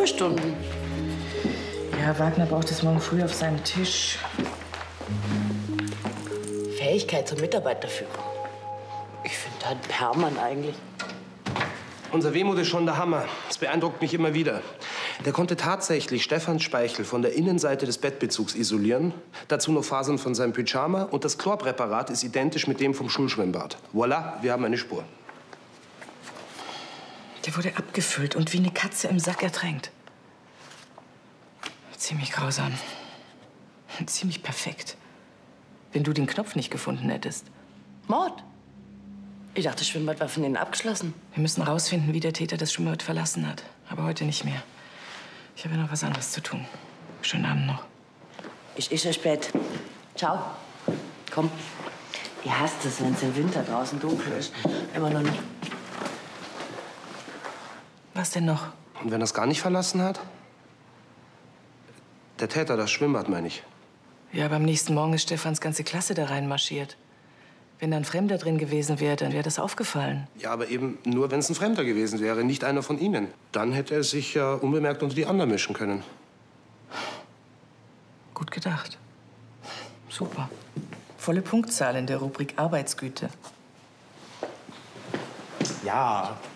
Überstunden. Ja, Wagner braucht es morgen früh auf seinem Tisch. Fähigkeit zur Mitarbeiterführung. Ich finde halt Hermann eigentlich. Unser Wehmut ist schon der Hammer. Das beeindruckt mich immer wieder. Der konnte tatsächlich Stefans Speichel von der Innenseite des Bettbezugs isolieren. Dazu noch Fasern von seinem Pyjama. Und das Chlorpräparat ist identisch mit dem vom Schulschwimmbad. Voilà, wir haben eine Spur. Der wurde abgefüllt und wie eine Katze im Sack ertränkt. Ziemlich grausam. Ziemlich perfekt. Wenn du den Knopf nicht gefunden hättest. Mord? Ich dachte, das Schwimmbad war von denen abgeschlossen. Wir müssen rausfinden, wie der Täter das Schwimmbad verlassen hat. Aber heute nicht mehr. Ich habe ja noch was anderes zu tun. Schönen Abend noch. Ich ist ja spät. Ciao. Komm. Ihr hasst es, wenn es im Winter draußen dunkel ist. Immer noch nicht. Was denn noch? Und wenn er es gar nicht verlassen hat? Der Täter, das Schwimmbad, meine ich. Ja, aber am nächsten Morgen ist Stefans ganze Klasse da reinmarschiert. Wenn da ein Fremder drin gewesen wäre, dann wäre das aufgefallen. Ja, aber eben nur, wenn es ein Fremder gewesen wäre, nicht einer von Ihnen. Dann hätte er sich ja unbemerkt unter die anderen mischen können. Gut gedacht. Super. Volle Punktzahl in der Rubrik Arbeitsgüte. Ja,